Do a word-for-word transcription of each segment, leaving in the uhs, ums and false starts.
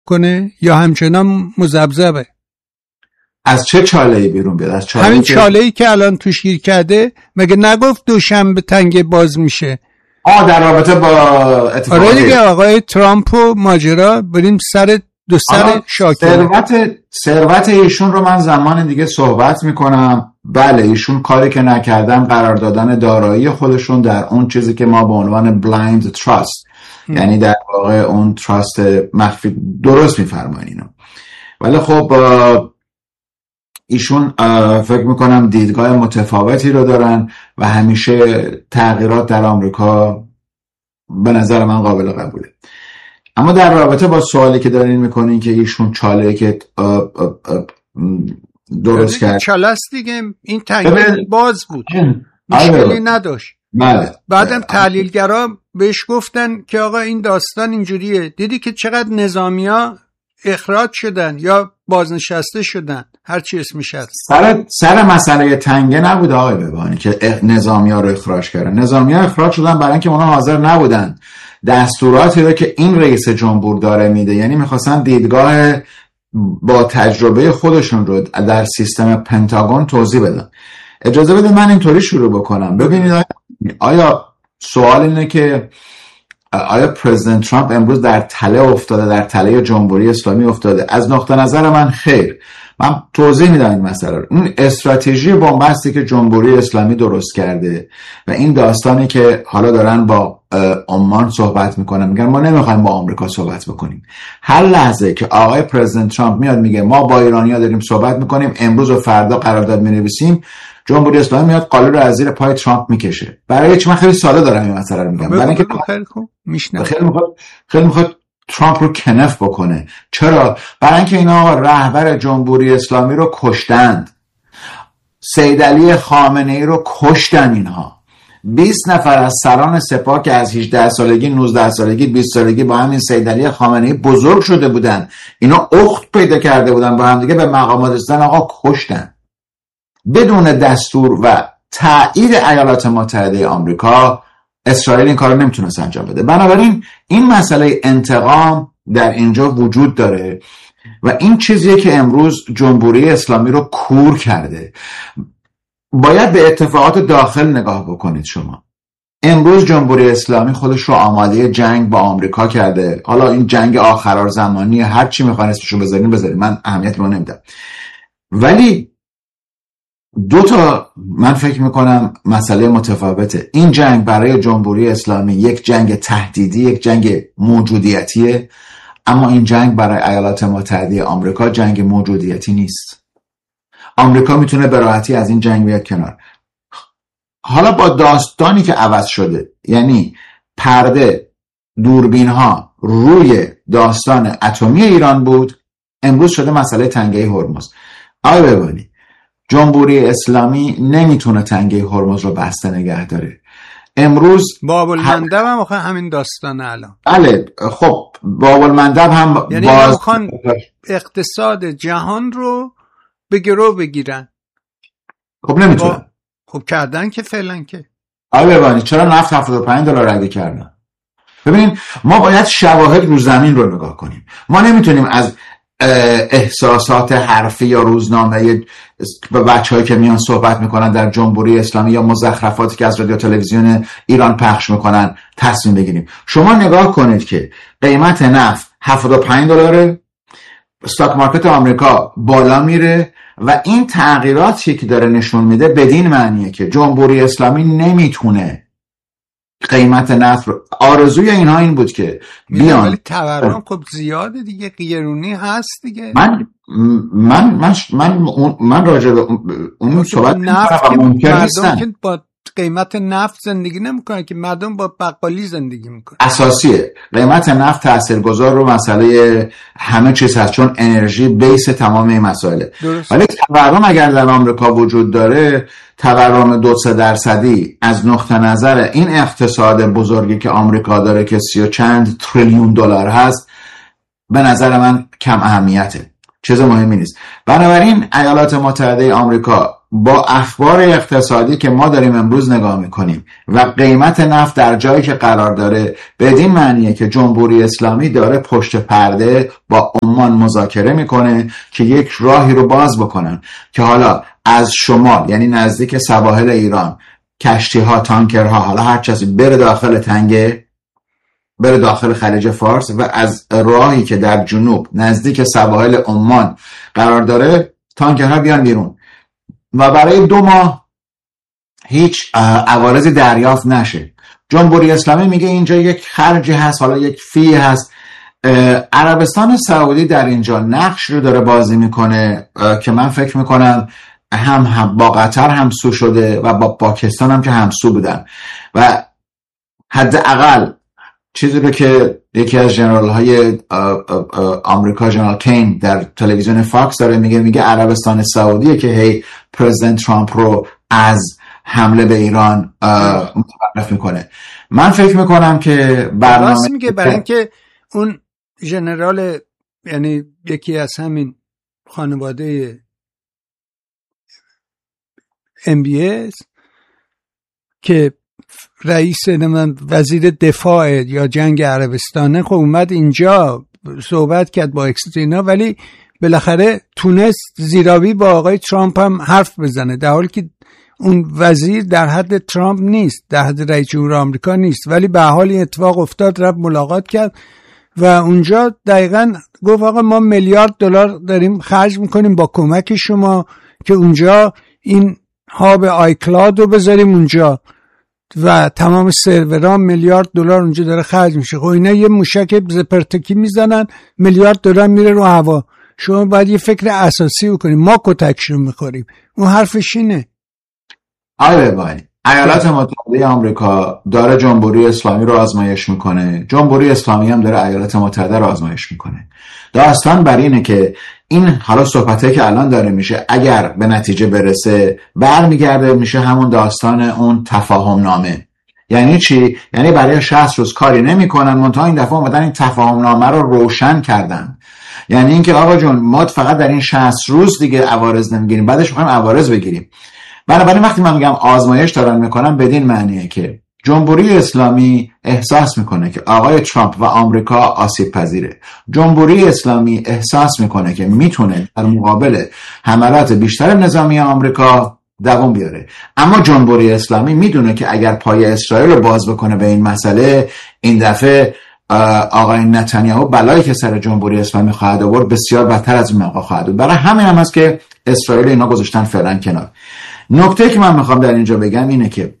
کنه یا همچنان مذبذبه؟ از چه چاله‌ای بیرون بیاد؟ از چاله‌ای همین که... چاله‌ای که الان توش گیر کرده. مگه نگفت دوشنبه تنگه باز میشه؟ آه در رابطه با اتفاقات آره دیگه، آقای ترامپ و ماجرا بریم سر دو سر شاکر. ثروت ثروت ایشون رو من زمان دیگه صحبت میکنم. بله ایشون کاری که نکردن قرار دادن دارایی خودشون در اون چیزی که ما به عنوان بلایند تراست، یعنی در واقع اون تراست مخفی، درست میفرمایین اینو. ولی خب ایشون فکر میکنم دیدگاه متفاوتی رو دارن و همیشه تغییرات در آمریکا به نظر من قابل قبوله. اما در رابطه با سوالی که دارین میکنین که ایشون چاله که آب آب آب درست کرد، چاله است دیگه، این تنگه باز بود، مشکلی نداشت. بله. بعدم تحلیلگرا بهش گفتن که آقا این داستان اینجوریه، دیدی که چقدر نظامیا اخراج شدن یا بازنشسته شدن، هر چی اسمش هست. سر سر مسئله تنگه نبود آقای ببانی که نظامیا رو اخراج کردن. نظامیا اخراج شدن برای اینکه اونا حاضر نبودن دستوراتی رو که این رئیس جمهور داره میده، یعنی میخواستن دیدگاه با تجربه خودشون رو در سیستم پنتاگون توضیح بدن. اجازه بده من اینطوری شروع بکنم. ببینید آیا سوال اینه که آیا پرزیدنت ترامپ امروز در تله افتاده، در تله جمهوری اسلامی افتاده؟ از نقطه نظر من خیر. من توضیح میدم این مسئله رو. این استراتژی بنبستی که جمهوری اسلامی درست کرده و این داستانی که حالا دارن با عمان صحبت میکنن، میگن ما نمیخوایم با آمریکا صحبت بکنیم. هر لحظه که آقای پرزیدنت ترامپ میاد میگه ما با ایرانی‌ها داریم صحبت میکنیم، امروز و فردا قرارداد مینویسیم، جمهوری اسلامی میاد قالی رو از زیر پای ترامپ میکشه. برای چی؟ من خیلی ساده دارم این مسئله رو میگم. برای اینکه خیلی خوب میشنم، خیلی میخواد خیلی میخواد ترامپ رو کنف بکنه. چرا؟ برای اینکه اینا رهبر جمهوری اسلامی رو کشتند. سید علی خامنه ای رو کشتن اینها. بیست نفر از سران سپاه که از هجده سالگی، نوزده سالگی، بیست سالگی با همین سید علی خامنه ای بزرگ شده بودن، اینا اخت پیدا کرده بودن با هم دیگه، به مقامات رسیدن، آقا کشتن. بدون دستور و تایید ایالات متحده آمریکا اسرائیل این کارو نمیتونست انجام بده. بنابراین این مسئله انتقام در اینجا وجود داره و این چیزیه که امروز جمهوری اسلامی رو کور کرده. باید به اتفاقات داخل نگاه بکنید شما. امروز جمهوری اسلامی خودش رو آماده جنگ با آمریکا کرده. حالا این جنگ آخرالزمانی هر چی میخواین اسمشو بذارین بذارین، من اهمیت به اون نمیدم. ولی دو تا من فکر میکنم مسئله متفاوته. این جنگ برای جمهوری اسلامی یک جنگ تهدیدی، یک جنگ موجودیتیه، اما این جنگ برای ایالات متحده آمریکا جنگ موجودیتی نیست. آمریکا میتونه به راحتی از این جنگ بیاد کنار. حالا با داستانی که عوض شده، یعنی پرده دوربین ها روی داستان اتمی ایران بود، امروز شده مسئله تنگه هرمز. آقای ببانی، جمهوری اسلامی نمیتونه تنگه هرمز رو بسته نگه داره. امروز باب المندب هم آخه همین داستان الان. بله خب باب المندب هم یعنی باز میخوان اقتصاد جهان رو به گرو بگیرن. خب نمیتونن. با... خب کردن که فعلا که. آقای ببانی چرا نفت هفتاد و پنج دلار رده کردن؟ ببینید ما باید شواهد رو زمین رو نگاه کنیم. ما نمیتونیم از احساسات حرفی یا روزنامه بچه‌هایی که میان صحبت میکنن در جمهوری اسلامی یا مزخرفاتی که از رادیو تلویزیون ایران پخش میکنن تصمیم بگیریم. شما نگاه کنید که قیمت نفت هفتاد و پنج دلاره، استاک مارکت آمریکا بالا میره و این تغییراتی که داره نشون میده بدین معنیه که جمهوری اسلامی نمیتونه قیمت نفت رو، آرزوی اینها این بود که بیان، ولی تورم خب زیاده دیگه، گرونی هست دیگه. من من من من من راجع به اون صحبت نفت ممکن نیستن که با قیمت نفت زندگی نمیکنن، که مردم با بقالی زندگی میکنن. اساسیه قیمت نفت تاثیرگذار رو مسئله همه چیز هست، چون انرژی بیس تمام این مسائله. ولی تورم اگر در آمریکا وجود داره، تورم دو سه درصدی از نقطه نظر این اقتصاد بزرگی که آمریکا داره که سی و چند تریلیون دلار هست، به نظر من کم اهمیته، چیز مهمی نیست. بنابراین ایالات متحده آمریکا با اخبار اقتصادی که ما داریم امروز نگاه میکنیم و قیمت نفت در جایی که قرار داره، بدین معنیه که جمهوری اسلامی داره پشت پرده با عمان مذاکره میکنه که یک راهی رو باز بکنن که حالا از شمال، یعنی نزدیک سواحل ایران، کشتی ها، تانکرها، حالا هر چیزی بره داخل تنگه، بره داخل خلیج فارس، و از راهی که در جنوب نزدیک سواحل عمان قرار داره تانکرها بیان بیرون و برای دو ماه هیچ عوارضی دریافت نشه. جمهوری اسلامی میگه اینجا یک خرجی هست، حالا یک فی هست. عربستان سعودی در اینجا نقش رو داره بازی میکنه که من فکر میکنم هم, هم با قطر همسو شده و با پاکستان هم که همسو بودن و حداقل چیزی رو که یکی از جنرال های آمریکا، جنرال کین، در تلویزیون فاکس داره میگه، میگه عربستان سعودیه که هی پرزیدنت ترامپ رو از حمله به ایران متوقف میکنه. من فکر میکنم که برنامه میگه برای اینکه اون ژنرال، یعنی یکی از همین خانواده ام بی اس که رئیس من وزیر دفاع یا جنگ عربستانه، خب اومد اینجا صحبت کرد با اکسترینا، ولی بالاخره تونست زیرابی با آقای ترامپ هم حرف بزنه، در حالی که اون وزیر در حد ترامپ نیست، در حد رئیس جمهور آمریکا نیست، ولی به حال این اتفاق افتاد، رفت ملاقات کرد و اونجا دقیقاً گفت آقا ما میلیارد دلار داریم خرج میکنیم با کمک شما که اونجا این هاب آی کلاود رو بذاریم اونجا و تمام سروران میلیارد دلار اونجا داره خرج میشه. خب اینا یه موشک زپرتکی میزنن، میلیارد دلار میره رو هوا. شما باید یه فکر اساسی بکنیم، ما کتکشون میخوریم. اون حرفش اینه. آره بایی ایالات متحده آمریکا داره جمهوری اسلامی رو آزمایش میکنه، جمهوری اسلامی هم داره ایالات متحده رو آزمایش میکنه. داستان بر اینه که این حالا صحبته که الان داره میشه اگر به نتیجه برسه برمیگرده میشه همون داستان اون تفاهم نامه. یعنی چی؟ یعنی برای شصت روز کاری نمیکنن، منتها این دفعه اومدن این تفاهم نامه رو روشن کردن. یعنی اینکه آقا جون ما فقط در این شصت روز دیگه عوارض نمیگیریم، بعدش میخوایم عوارض بگیریم. بنابراین وقتی من میگم آزمایش دارن میکنن، بدین معنیه که جمهوری اسلامی احساس میکنه که آقای ترامپ و آمریکا آسیب پذیره. جمهوری اسلامی احساس میکنه که میتونه در مقابل حملات بیشتر نظامی آمریکا دوام بیاره. اما جمهوری اسلامی میدونه که اگر پای اسرائیل رو باز بکنه به این مسئله، این دفعه آقای نتانیاهو بلایی که سر جمهوری اسلامی خواهد آورد بسیار بدتر از این موقع خواهد بود. برای همین هم هست که اسرائیل اینا گذاشتن فعلا کنار. نکته که من میخوام در اینجا بگم اینه که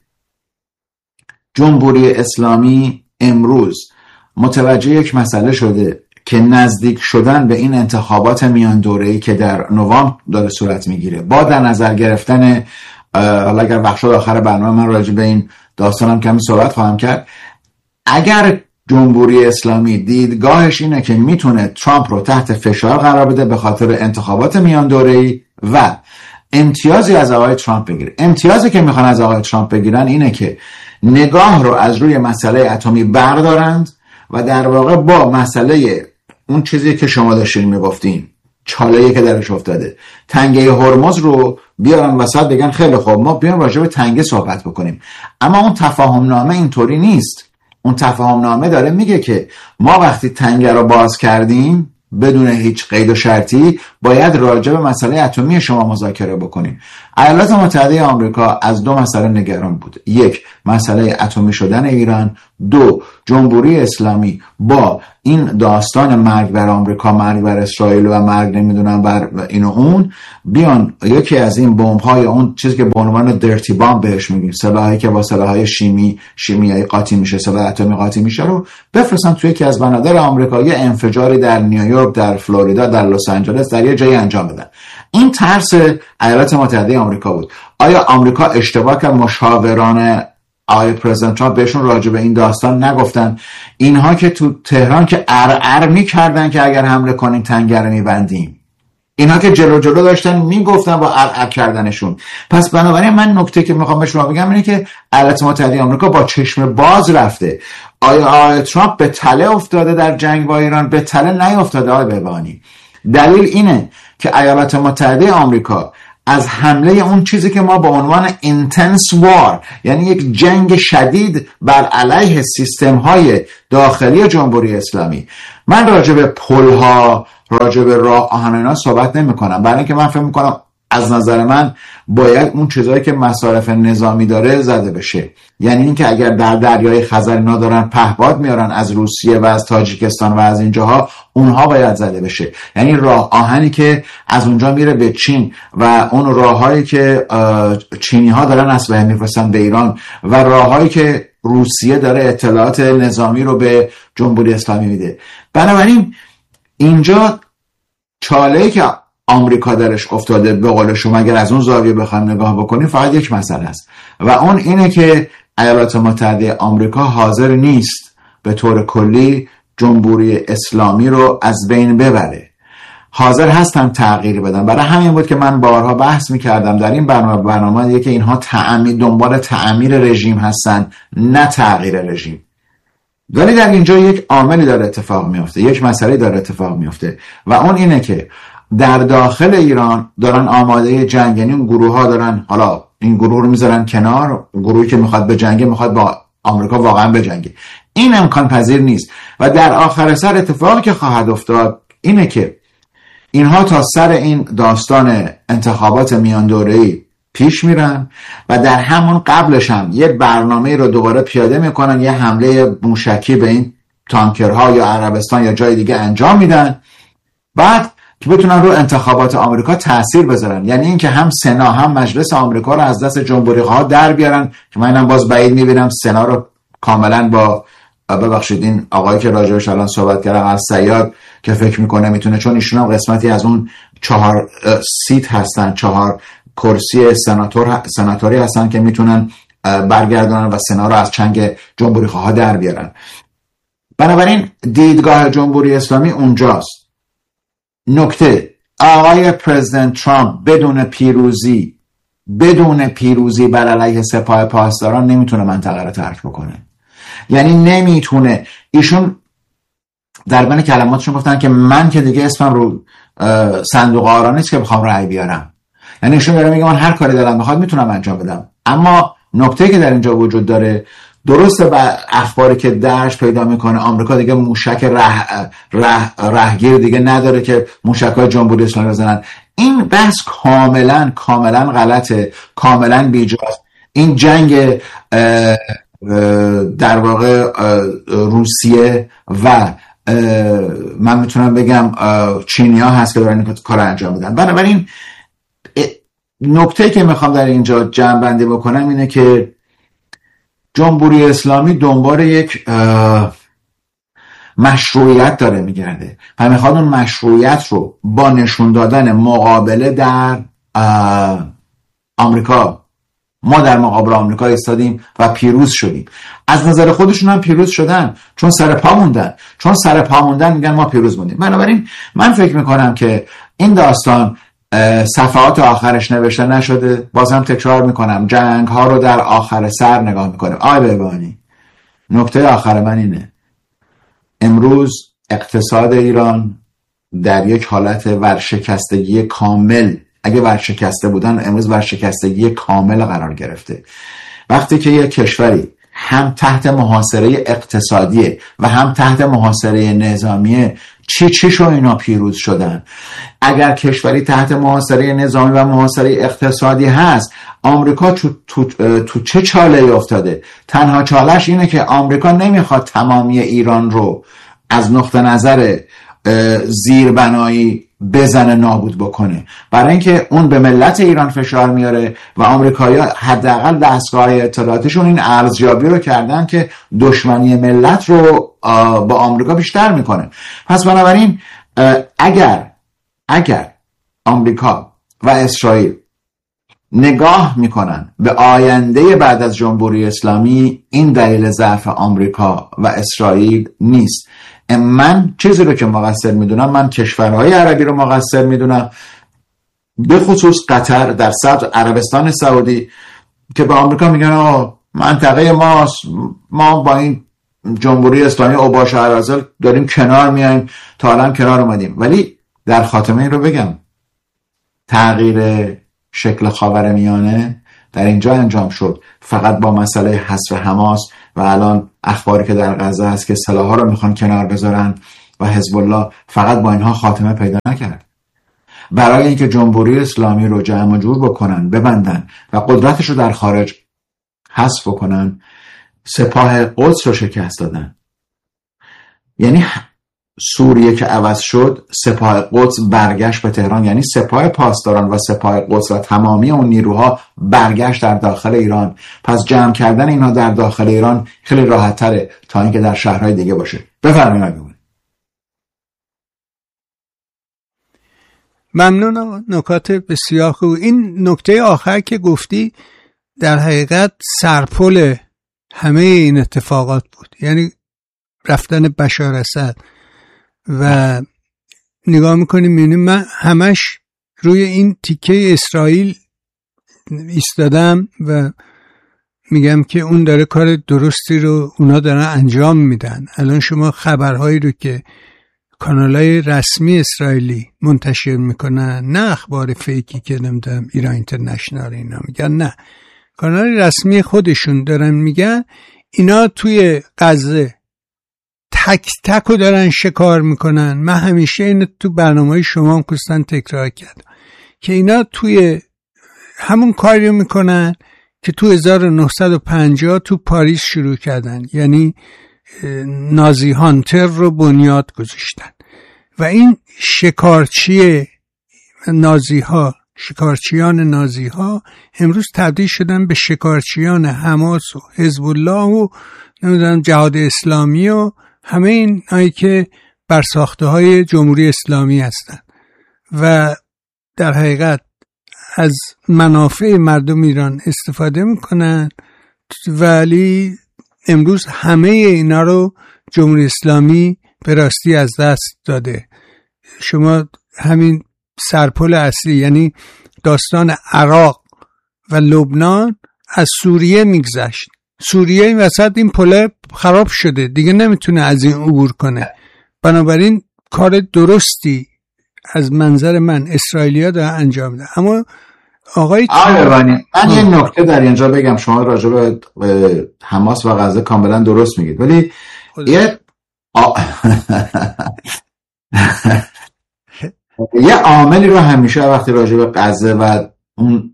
جمهوری اسلامی امروز متوجه یک مسئله شده که نزدیک شدن به این انتخابات میان دوره‌ای که در نوامبر داره صورت میگیره، با در نظر گرفتن، حالا اگر بخش آخر برنامه من راجع به این داستانم کمی صحبت خواهم کرد، اگر جمهوری اسلامی دیدگاهش اینه که میتونه ترامپ رو تحت فشار قرار بده به خاطر انتخابات میان دوره‌ای و امتیازی از آقای ترامپ بگیره، امتیازی که میخوان از آقای ترامپ بگیرن اینه که نگاه رو از روی مسئله اتمی بردارند و در واقع با مسئله اون چیزی که شما داشتین میگفتین، چاله‌ای که درش افتاده، تنگه هرمز رو بیارن وسط، بگن خیلی خوب ما بیان راجع به تنگه صحبت بکنیم. اما اون تفاهم نامه اینطوری نیست. اون تفاهم نامه داره میگه که ما وقتی تنگه رو باز کردیم بدون هیچ قید و شرطی باید راجع به مسئله اتمی شما مذاکره بکنیم. ایالات متحده آمریکا از دو مسئله نگران بود. یک، مسئله اتمی شدن ایران. دو، جمهوری اسلامی با این داستان مرگ بر آمریکا، مرگ بر اسرائیل و مرگ نمیدونم بر این و اون، بیان یکی از این بمب‌های اون چیزی که به عنوان درتی بامب بهش میگیم، سلاحی که با سلاح‌های شیمی شیمیایی قاطی میشه، سلاح اتمی قاطی میشه، رو بفرستن توی یکی از بنادر آمریکا، یه انفجاری در نیویورک، در فلوریدا، در لس آنجلس، در یه جایی انجام بدن. این ترس ایالات متحده آمریکا بود. آیا آمریکا اشتباه کرد مشاوران آقای پرزیدنت ترامپ بهشون راجع به این داستان نگفتن؟ اینها که تو تهران که ارعر میکردن که اگر حمله کنین تنگه رو میبندیم، اینها که جلو جلو داشتن میگفتن با ارعر کردنشون. پس بنابراین من نکته که میخوام به شما بگم اینه که ایالات متحده آمریکا با چشم باز رفته. آیا آقای ترامپ به تله افتاده در جنگ با ایران؟ به تله نیافتاده آقای بهبانی. دلیل اینه که ایالات متحده آمریکا از حمله اون چیزی که ما با عنوان intense war، یعنی یک جنگ شدید بر علیه سیستم های داخلی جمهوری اسلامی. من راجع به پل ها، راجع به راه آهن اینا صحبت نمی کنم، برای اینکه من فکر می کنم از نظر من باید اون چیزایی که مصارف نظامی داره زده بشه. یعنی اینکه اگر در دریای خزر اینا دارن پهپاد میارن از روسیه و از تاجیکستان و از اینجاها، اونها باید زده بشه. یعنی راه آهنی که از اونجا میره به چین و اون راههایی که چینی ها دارن اسلحه میفرستن به ایران و راههایی که روسیه داره اطلاعات نظامی رو به جمهوری اسلامی میده. بنابراین اینجا چاله‌ای که آمریکا درش افتاده، به قول شما اگر از اون زاویه بخوایم نگاه بکنیم، فقط یک مسئله است و اون اینه که ایالات متحده آمریکا حاضر نیست به طور کلی جمهوری اسلامی رو از بین ببره. حاضر هستن تغییر بدن. برای همین بود که من بارها بحث میکردم در این برنامه برنامه دیگه که اینها تعمیر دنبال تعمیر رژیم هستن، نه تغییر رژیم. ولی در اینجا یک عاملی داره اتفاق میفته، یک مسئله داره اتفاق میفته و اون اینه که در داخل ایران دارن آماده جنگ، یعنی اون گروه ها دارن، حالا این گروه رو میذارن کنار، گروهی که میخواد به جنگه میخواد با آمریکا واقعا به جنگه. این امکان پذیر نیست و در آخر سر اتفاقی که خواهد افتاد اینه که اینها تا سر این داستان انتخابات میان دوره‌ای پیش میرن و در همون قبلش هم یه برنامه رو دوباره پیاده میکنن، یه حمله موشکی به این تانکرها یا عربستان یا جای دیگه انجام میدن، بعد که بتونن رو انتخابات آمریکا تأثیر بذارن. یعنی این که هم سنا هم مجلس آمریکا رو از دست جمهوری خواه در بیارن، که من اینم باز بعید میبینم سنا رو کاملا با، ببخشید این آقایی که راجعش الان صحبت کردم از سیاد که فکر میکنه میتونه، چون ایشون هم قسمتی از اون چهار سیت هستن، چهار کرسی سناتور سناتوری هستن که میتونن برگردونن و سنا رو از چنگ جمهوری خواه در بیارن. بنابراین دیدگاه جمهوری اسلامی اونجاست. نکته، آقای پرزیدنت ترامپ بدون پیروزی بدون پیروزی بر علیه سپاه پاسداران نمیتونه منطقه رو ترک بکنه. یعنی نمیتونه، ایشون در بین کلماتشون گفتن که من که دیگه اسمم رو صندوق آرا نیست که بخوام رأی بیارم. یعنی ایشون داره میگه من هر کاری دلم بخواد میتونم انجام بدم. اما نکته که در اینجا وجود داره، درسته با اخباری که درش پیدا میکنه آمریکا دیگه موشک ره ره رهگیر دیگه نداره که موشک‌های جمهوری اسلامی بزنن. این بحث کاملا کاملا غلطه، کاملا بیجاست. این جنگ در واقع روسیه و من میتونم بگم چینیا هست که دارن این کار انجام میدن. بنابراین نکته که میخوام در اینجا جمع بندی بکنم اینه که جمهوری اسلامی دنبال یک مشروعیت داره میگرده و میخواد اون مشروعیت رو با نشون دادن مقابله در آمریکا، ما در مقابل آمریکا ایستادیم و پیروز شدیم. از نظر خودشون هم پیروز شدن، چون سر پا موندن، چون سر پا موندن میگن ما پیروز موندیم. بنابراین من فکر میکنم که این داستان صفحات آخرش نوشته نشده. بازم تکرار میکنم، جنگ ها رو در آخر سر نگاه میکنیم. آی بهبانی، نکته آخر من اینه، امروز اقتصاد ایران در یک حالت ورشکستگی کامل، اگه ورشکسته بودن امروز ورشکستگی کامل قرار گرفته. وقتی که یک کشوری هم تحت محاصره اقتصادی و هم تحت محاصره نظامی، چی چی شو اینا پیروز شدن. اگر کشوری تحت محاصره نظامی و محاصره اقتصادی هست، آمریکا تو, تو, تو چه چاله افتاده؟ تنها چالش اینه که آمریکا نمیخواد تمامی ایران رو از نقطه نظر زیربنایی بزنه، نابود بکنه، برای اینکه اون به ملت ایران فشار میاره و آمریکایی‌ها حداقل دستگاه اطلاعاتیشون این ارزیابی رو کردن که دشمنی ملت رو با آمریکا بیشتر میکنه. پس بنابراین اگر اگر آمریکا و اسرائیل نگاه میکنن به آینده بعد از جمهوری اسلامی، این دلیل ضعف آمریکا و اسرائیل نیست. من چیزی رو که مقصر میدونم، من کشورهای عربی رو مقصر میدونم، به خصوص قطر در صدر عربستان سعودی که به آمریکا میگن آه منطقه ماست، ما با این جمهوری اسلامی اوباش اراذل داریم کنار میایم، تا الان کنار اومدیم. ولی در خاتمه این رو بگم، تغییر شکل خاورمیانه در اینجا انجام شد، فقط با مسئله حذف حماس و الان اخباری که در غزه هست که سلاح‌ها رو میخوان کنار بذارن و حزب الله فقط با اینها خاتمه پیدا نکرد. برای اینکه جمهوری اسلامی رو جمع و جور بکنن، ببندن و قدرتش رو در خارج حذف بکنن، سپاه قدس رو شکست دادن. یعنی سوریه که عوض شد، سپاه قدس برگشت به تهران، یعنی سپاه پاسداران و سپاه قدس و تمامی اون نیروها برگشت در داخل ایران. پس جمع کردن اینها در داخل ایران خیلی راحت تره تا اینکه در شهرهای دیگه باشه. بفرمایید. ممنون، نکات بسیار خوب. این نکته آخر که گفتی در حقیقت سرپل همه این اتفاقات بود، یعنی رفتن بشار اسد و نگاه میکنیم میبینیم من همش روی این تیکه اسرائیل ایستادم و میگم که اون داره کار درستی رو اونا دارن انجام میدن. الان شما خبرهایی رو که کانالای رسمی اسرائیلی منتشر میکنن، نه اخبار فیکی که نمیدونم ایران اینترنشنال اینا میگن، نه، کانال رسمی خودشون دارن میگن اینا توی غزه تک تک رو دارن شکار میکنن. من همیشه این تو برنامه شما هم کستن تکرار کردم که اینا توی همون کاری رو میکنن که تو هزار و نهصد و پنجاه تو پاریس شروع کردن، یعنی نازی هانتر رو بنیاد گذاشتن و این شکارچی نازی ها، شکارچیان نازی ها امروز تبدیل شدن به شکارچیان حماس و حزب الله و نمیدونم جهاد اسلامی و همه این هایی که بر ساخته های جمهوری اسلامی هستن و در حقیقت از منافع مردم ایران استفاده میکنن. ولی امروز همه اینا رو جمهوری اسلامی به راستی از دست داده. شما همین سرپل اصلی، یعنی داستان عراق و لبنان از سوریه میگذشت. سوریه این وسط این پله خراب شده دیگه، نمیتونه از این عبور کنه. بنابراین کار درستی از منظر من اسرائیلیا داره انجام ده. اما آقای آلبانی، من یه نکته در اینجا بگم، شما راجع به حماس و غزه کاملا درست میگید، ولی یه آ... یه عاملی رو همیشه وقتی راجع به غزه و اون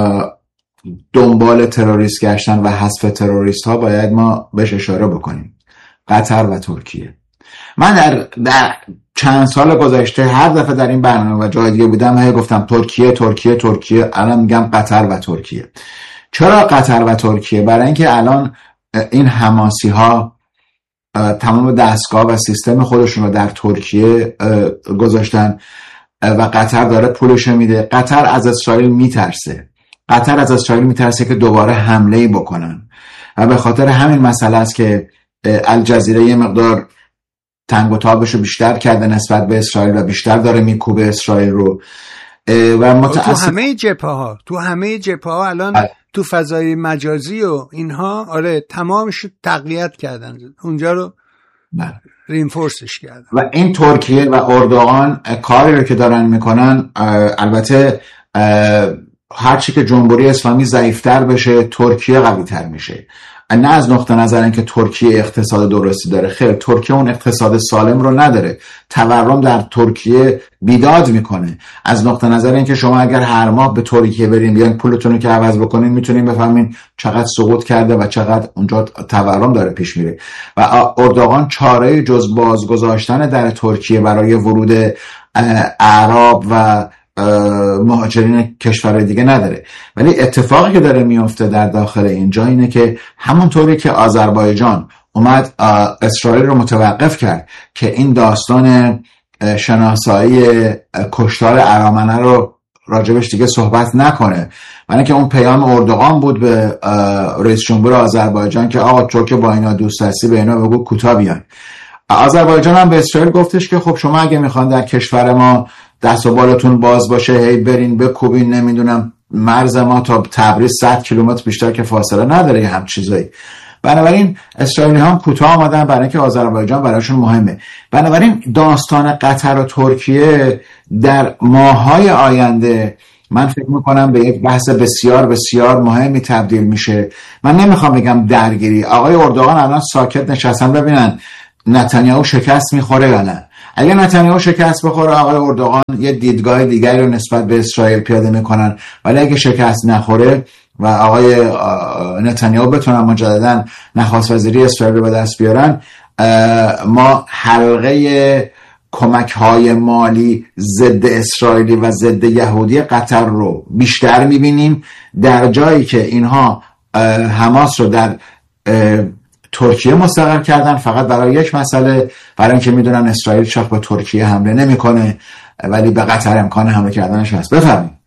دنبال تروریست گشتن و حذف تروریست ها باید ما بهش اشاره بکنیم: قطر و ترکیه. من در, در چند سال گذشته هر دفعه در این برنامه و جای دیگه بودم هی گفتم ترکیه ترکیه ترکیه، الان میگم قطر و ترکیه. چرا قطر و ترکیه؟ برای اینکه الان این حماسی ها تمام دستگاه و سیستم خودشون رو در ترکیه گذاشتن و قطر داره پولش میده. قطر از اسرائیل میترسه، قطر از اسرائیل میترسه که دوباره حمله‌ای بکنن و به خاطر همین مسئله است که الجزیره یه مقدار تنگ و تابشو بیشتر کرده نسبت به اسرائیل و بیشتر داره میکوبه اسرائیل رو و متأسف... تو همه جبهه ها تو همه جبهه ها الان اه. تو فضای مجازی و اینها آره تمامش تقویت کردن، اونجا رو رینفورسش کردن. و این ترکیه و اردوغان کاری رو که دارن میکنن، البته هرچی که جمهوری اسلامی ضعیفتر بشه ترکیه قوی تر میشه. نه از نقطه نظر اینکه ترکیه اقتصاد درستی داره، خیر، ترکیه اون اقتصاد سالم رو نداره. تورم در ترکیه بیداد میکنه. از نقطه نظر اینکه شما اگر هر ماه به ترکیه برین بیان پولتون رو که عوض بکنین میتونین بفهمین چقدر سقوط کرده و چقدر اونجا تورم داره پیش میره. و اردوغان چاره جز بازگذاشتن در ترکیه برای ورود اعراب و مهاجرین کشور دیگه نداره. ولی اتفاقی که داره میفته در داخل اینجا اینه که همونطوری که آذربایجان اومد اسرائیل رو متوقف کرد که این داستان شناسایی کشتار ارامنه رو راجبش دیگه صحبت نکنه، معنی که اون پیام اردوغان بود به رئیس جمهور آذربایجان که آقا تو که با اینا دوست هستی به اینا بگو کوتاه بیان. آذربایجان هم به اسرائیل گفتش که خب شما اگه میخوان در کشور ما دست و بالتون باز باشه، هی برین بکوبین، نمیدونم مرز ما تا تبریز صد کیلومتر بیشتر که فاصله نداره هم چیزایی. بنابراین اسرائیلی هم کوتاه آمدن برای اینکه آذربایجان براشون مهمه. بنابراین داستان قطر و ترکیه در ماه‌های آینده من فکر میکنم به یک بحث بسیار بسیار مهمی تبدیل میشه. من نمیخوام بگم درگیری. آقای اردوغان الان ساکت نشستن ببینن نتانیاهو شکست میخوره یا نه. اگه نتانیاهو شکست بخوره آقای اردوغان یه دیدگاه دیگری رو نسبت به اسرائیل پیاده میکنن، ولی اگه شکست نخوره و آقای نتانیاهو بتونن مجددا نخست وزیری اسرائیل رو به دست بیارن، ما حلقه کمک های مالی ضد اسرائیلی و ضد یهودی قطر رو بیشتر میبینیم، در جایی که اینها حماس رو در ترکیه مستقر کردن فقط برای یک مسئله، برای اینکه میدونن اسرائیل شاید با ترکیه حمله نمیکنه ولی به قطر امکان حمله کردنش هست. بفرمایید.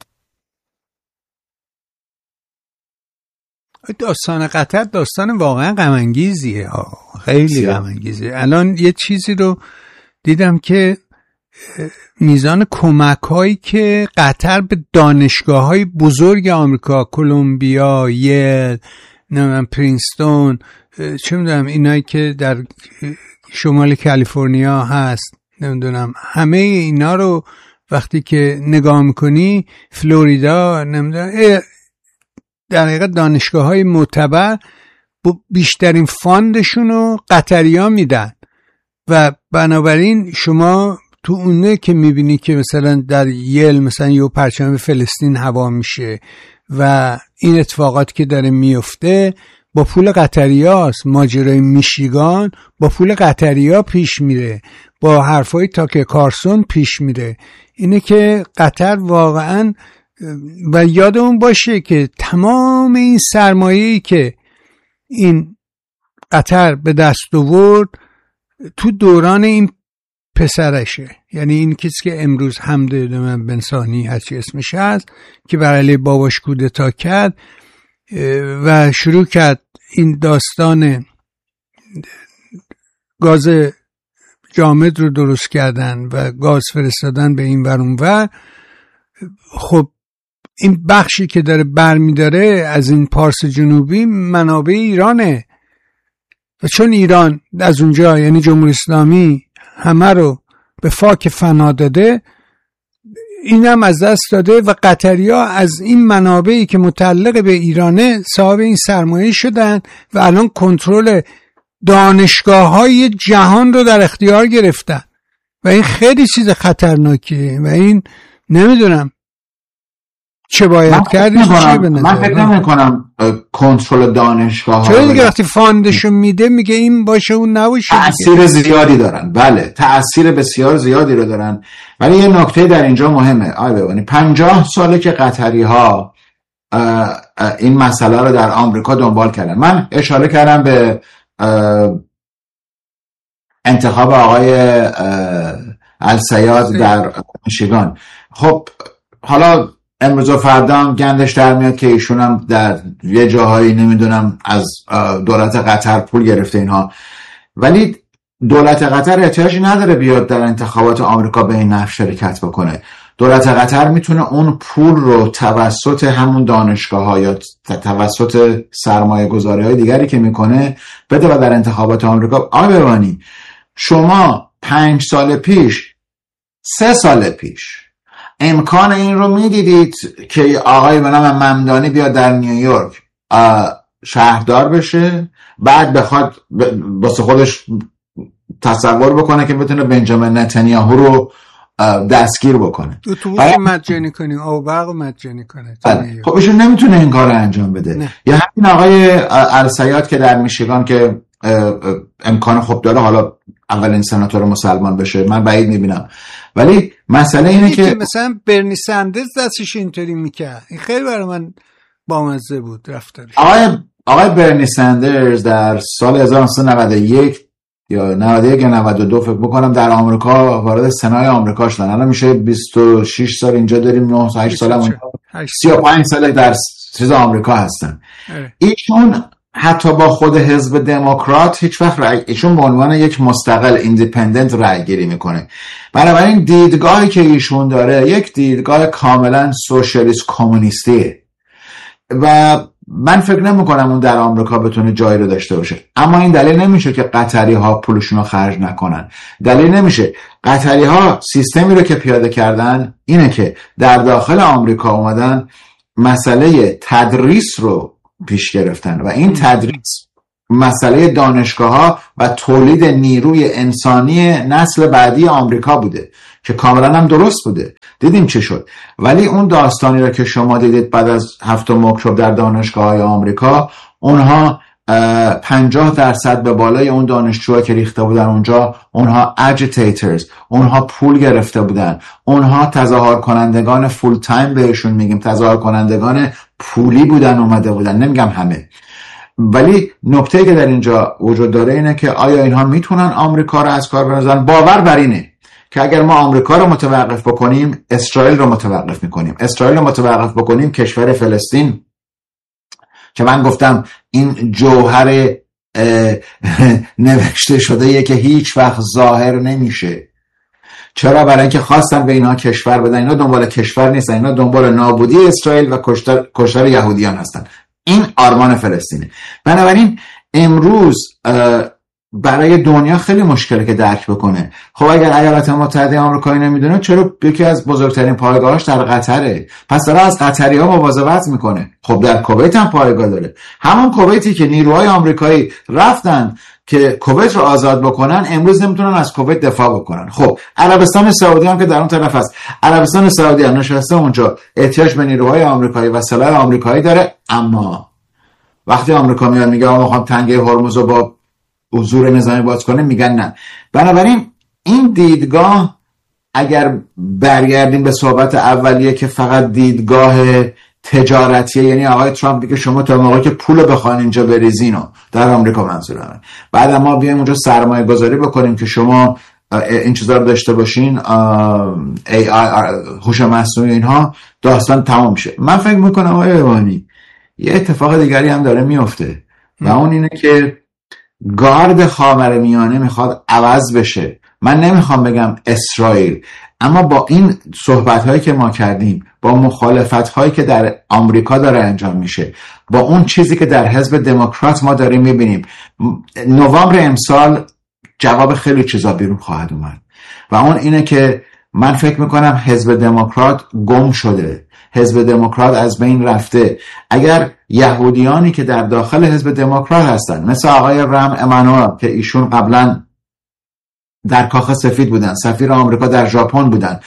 داستان قطر داستان واقعا غم انگیزیه، خیلی غم انگیزه. الان یه چیزی رو دیدم که میزان کمک هایی که قطر به دانشگاه های بزرگ آمریکا، کلمبیا، یل، نمیدونم پرینستون، چه میدونم اینایی که در شمال کالیفرنیا هست، نمیدونم همه اینا رو وقتی که نگاه میکنی، فلوریدا، نمیدونم، در حقیقت دانشگاه های معتبر بیشترین فاندشون رو قطری ها میدن و بنابراین شما تو اونه که میبینی که مثلا در یل مثلا یه پرچم فلسطین هوا میشه و این اتفاقات که داره میفته با پول قطری هاست. ماجرای میشیگان با پول قطری ها پیش میره، با حرفای تاکر کارسون پیش میره. اینه که قطر واقعا، و یادمون باشه که تمام این سرمایه‌ای که این قطر به دست آورد تو دوران این پسرشه، یعنی این کسی که امروز حمد بن ثانی هرچی اسمش هست که بر علیه باباش کودتا کرد و شروع کرد این داستان گاز جامد رو درست کردن و گاز فرستادن به این ور اون ور. خب این بخشی که داره برمیداره از این پارس جنوبی منابع ایرانه و چون ایران از اونجا یعنی جمهوری اسلامی همه رو به فاک فنا داده، اینم از دست داده و قطری‌ها از این منابعی که متعلق به ایرانه صاحب این سرمایه شدن و الان کنترل دانشگاه‌های جهان رو در اختیار گرفتن و این خیلی چیز خطرناکیه و این نمیدونم چه باید کرد. من فکر نمی کنم کنترل دانشگاه ها، چرا دیگه وقتی فاندشو میده میگه این باشه اون نباشه، تأثیر زیادی دارن. بله تأثیر بسیار زیادی رو دارن، ولی یه نکته در اینجا مهمه. آی ببینید پنجاه ساله که قطری ها این مسئله رو در آمریکا دنبال کردن. من اشاره کردم به انتخاب آقای السیاد در میشیگان. خب حالا امروز و فردا هم گندش در میاد که ایشون هم در یه جاهایی نمیدونم از دولت قطر پول گرفته اینها، ولی دولت قطر احتیاجی نداره بیاد در انتخابات آمریکا به این نحو شرکت بکنه. دولت قطر میتونه اون پول رو توسط همون دانشگاه ها یا توسط سرمایه گذاری های دیگری که میکنه بده و در انتخابات آمریکا. آقای ببانی شما پنج سال پیش سه سال پیش امکان این رو میدیدید که آقای بنام ممدانی بیاد در نیویورک شهردار بشه، بعد بخواد واسه خودش تصور بکنه که بتونه بنجامین نتانیاهو رو دستگیر بکنه، اتوبوس مجانی کنه، آب برق مجانی کنه. خب ایشون نمیتونه این کار رو انجام بده. نه. یا همین آقای السیاد که در میشیگان که امکان خوب داره حالا اولین سناتور مسلمان بشه، من بعید میبینم، ولی مسئله اینه که مثلا برنی سندرز دستش اینطوری میکرد، این خیلی برای من بامزه بود رفتارش. آقای آقای برنی سندرز در سال هزار و نهصد و نود و یک یا نود و یک یا نود و دو فکر بکنم در آمریکا وارد سنای آمریکا شدن. الان میشه بیست و شش سال اینجا داریم، نه و هشت سال هم سی و پنج سال در چیز آمریکا هستن. ایشون حتی با خود حزب دموکرات هیچ وقت رأی، ایشون به عنوان یک مستقل ایندیپندنت رأی گیری میکنه. بنابراین دیدگاهی که ایشون داره یک دیدگاه کاملا سوشالیست کمونیستیه و من فکر نمی کنم اون در آمریکا بتونه جایی رو داشته باشه. اما این دلیل نمیشه که قطری ها پولشون رو خرج نکنن. دلیل نمیشه. قطری ها سیستمی رو که پیاده کردن اینه که در داخل آمریکا اومدن مسئله تدریس رو پیش گرفتن و این تدریس مسئله دانشگاه ها و تولید نیروی انسانی نسل بعدی آمریکا بوده که کاملا هم درست بوده. دیدیم چه شد. ولی اون داستانی رو که شما دیدید بعد از هفتم اکتبر در دانشگاه های آمریکا، اونها پنجاه درصد به بالای اون دانشجوها که ریخته بودن اونجا، اونها اجیتیترز، اونها پول گرفته بودن، اونها تظاهر کنندگان فول تایم بهشون میگیم، تظاهر کنندگان پولی بودن، اومده بودن، نمیگم همه. ولی نکته که در اینجا وجود داره اینه که آیا اینها میتونن آمریکا رو از کار بندازن؟ باور بر اینه که اگر ما آمریکا رو متوقف بکنیم، اسرائیل رو متوقف میکنیم. اسرائیل رو متوقف بکنیم، کشور فلسطین که من گفتم این جوهر نوشته شده که هیچ وقت ظاهر نمیشه. چرا؟ برای اینکه خواستن به اینها کشور بدن. اینا دنبال کشور نیستن، اینا دنبال نابودی اسرائیل و کشتار, کشتار یهودیان هستن. این آرمان فلسطینه. بنابراین امروز برای دنیا خیلی مشکله که درک بکنه. خب اگر ایالات متحده آمریکایی نمیدونه، چرا یکی از بزرگترین پایگاهاش در قطره؟ پس داره از قطری ها مواظبت میکنه. خب در کویت هم پایگاه داره، همون کویتی که نیروهای آمریکایی رفتن که کویت رو آزاد بکنن، امروز نمیتونن از کویت دفاع بکنن. خب عربستان سعودی هم که در اون طرف هست، عربستان سعودی هم نشسته اونجا، احتیاج به نیروهای آمریکایی و سلاح آمریکایی داره. اما وقتی آمریکا میاد میگه ما میخوام تنگه هرمز رو با حضور نظامی باز کنه، میگن نه. بنابراین این دیدگاه، اگر برگردیم به صحبت اولیه که فقط دیدگاه تجارتیه، یعنی آقای ترامپ میگه شما تا موقعی که پول بخواین اینجا بریزینو، در آمریکا منظورمه، بعد ما بیایم اونجا سرمایه گذاری بکنیم که شما این چیزا رو داشته باشین، ای آی، هوش مصنوعی، اینها داستان تمام میشه. من فکر میکنم آقای ایوانی یه اتفاق دیگری هم داره میفته و اون اینه که گارد خاورمیانه میخواد عوض بشه. من نمیخوام بگم اسرائیل، اما با این صحبت هایی که ما کردیم، با مخالفت هایی که در آمریکا داره انجام میشه، با اون چیزی که در حزب دموکرات ما داریم میبینیم، نوامبر امسال جواب خیلی چیزا بیرون خواهد اومد و اون اینه که من فکر میکنم حزب دموکرات گم شده، حزب دموکرات از بین رفته. اگر یهودیانی که در داخل حزب دموکرات هستن، مثل آقای رم امانوئل که ایشون قبلا در کاخ سفید بودن، سفیر آمریکا در ژاپن بودن،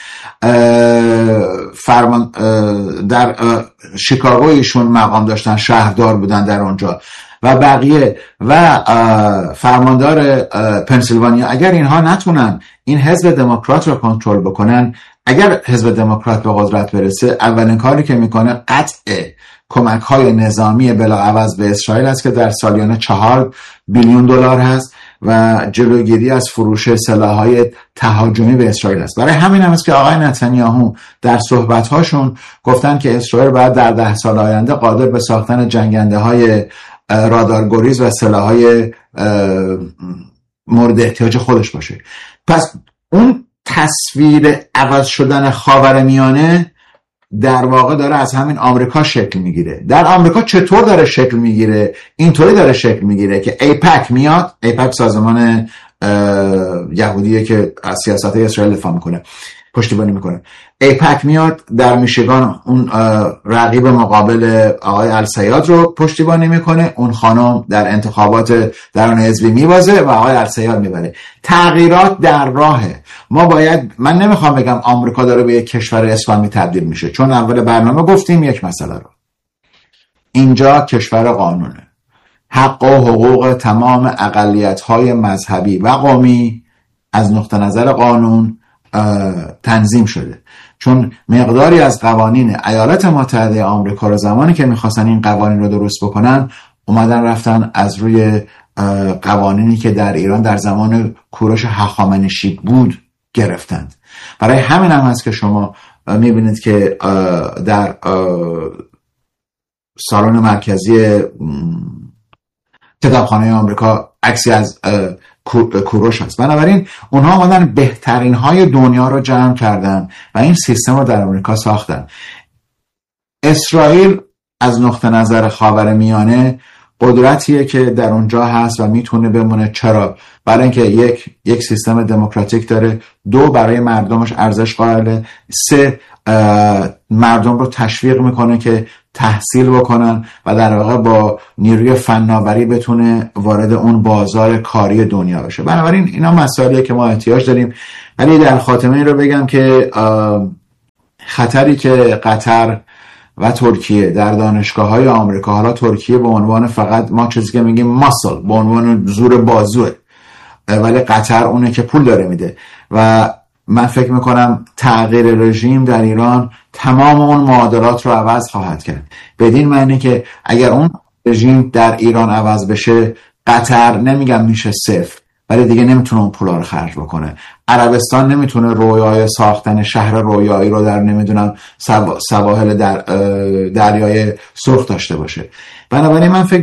فرمان در شیکاگو ایشون مقام داشتن، شهردار بودن در اونجا، و بقیه، و فرماندار پنسیلوانیا، اگر اینها نتونن این حزب دموکرات رو کنترل بکنن، اگر حزب دموکرات به قدرت برسه، اولین کاری که میکنه قطع کمک های نظامی بلاعوض به اسرائیل است که در سالیانه چهار بیلیون دلار هست و جلوگیری از فروش سلاح‌های تهاجمی به اسرائیل است. برای همین هم است که آقای نتانیاهو در صحبت‌هاشون گفتن که اسرائیل باید در ده سال آینده قادر به ساختن جنگنده‌های رادارگریز و سلاح‌های مورد احتیاج خودش باشه. پس اون تصویر عوض شدن خاورمیانه در واقع داره از همین آمریکا شکل میگیره. در آمریکا چطور داره شکل میگیره؟ اینطوری داره شکل میگیره که ایپک میاد، ایپک سازمان یهودیه که از سیاست اسرائیل دفاع میکنه، پشتیبانی میکنه. ایپک میاد در میشیگان، اون رقیب مقابل آقای السیاد رو پشتیبانی میکنه، اون خانم در انتخابات درون حزبی میبازه و آقای السیاد میبره. تغییرات در راهه. ما باید، من نمیخوام بگم آمریکا داره به یک کشور اسلامی تبدیل میشه، چون اول برنامه گفتیم یک مسئله رو، اینجا کشور قانونه، حق و حقوق تمام اقلیت‌های مذهبی و قومی از نقطه نظر قانون تنظیم شده. چون مقداری از قوانین ایالات متحده آمریکا رو زمانی که میخواستن این قوانین رو درست بکنن، اومدن رفتن از روی قوانینی که در ایران در زمان کوروش هخامنشی بود گرفتند. برای همین هم هست که شما میبینید که در سالن مرکزی کتابخانه آمریکا عکسی از کوروش هست. بنابراین اونها آمدن بهترین های دنیا رو جمع کردن و این سیستم رو در آمریکا ساختن. اسرائیل از نقطه نظر خاورمیانه قدرتیه که در اونجا هست و میتونه بمونه. چرا؟ برای اینکه یک یک سیستم دموکراتیک داره، دو برای مردمش ارزش قائله، سه مردم رو تشویق میکنه که تحصیل بکنن و در واقع با نیروی فناوری بتونه وارد اون بازار کاری دنیا بشه. بنابراین اینا مسائلیه که ما احتیاج داریم. ولی در خاتمه این رو بگم که خطری که قطر و ترکیه در دانشگاه‌های آمریکا، حالا ترکیه به عنوان فقط ما چیزی که میگیم ماسل، به عنوان زور بازوه، ولی قطر اونه که پول داره میده و من فکر میکنم تغییر رژیم در ایران تمام اون معادلات رو عوض خواهد کرد، بدین معنی که اگر اون رژیم در ایران عوض بشه، قطر نمیگم میشه صفر، ولی دیگه نمیتونه اون پولا رو خرج بکنه. عربستان نمیتونه رویای ساختن شهر رویایی رو در نمیدونم سواحل در دریای سرخ داشته باشه. بنابراین من فکر